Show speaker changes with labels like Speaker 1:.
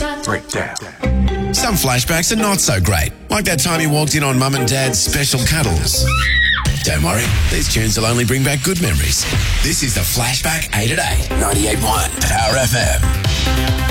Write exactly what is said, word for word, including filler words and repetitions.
Speaker 1: Breakdown.
Speaker 2: Some flashbacks are not so great, like that time you walked in on Mum and Dad's special cuddles. Don't worry, these tunes will only bring back good memories. This is the Flashback eight at eight, ninety-eight point one Power F M.